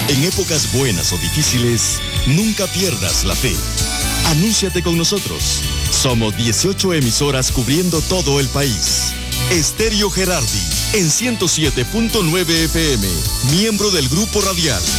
En épocas buenas o difíciles, nunca pierdas la fe. Anúnciate con nosotros. Somos 18 emisoras cubriendo todo el país. Estéreo Gerardi, en 107.9 FM, miembro del Grupo Radial.